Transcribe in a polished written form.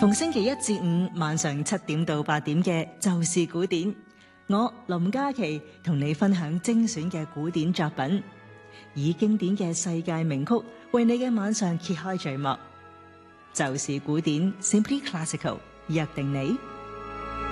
逢星期一至五晚上7點到8點嘅就是古典，我林嘉琪同你分享精選嘅古典作品，以經典嘅世界名曲為你嘅晚上揭開序幕。就是古典 Simply Classical， 約定你。